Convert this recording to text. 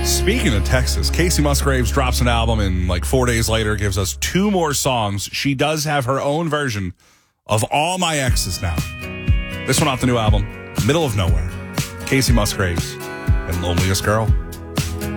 Speaking of Texas, Casey Musgraves drops an album and like 4 days later gives us 2 more songs. She does have her own version of All My Exes now. This one off the new album, Middle of Nowhere. Casey Musgraves and Loneliest Girl.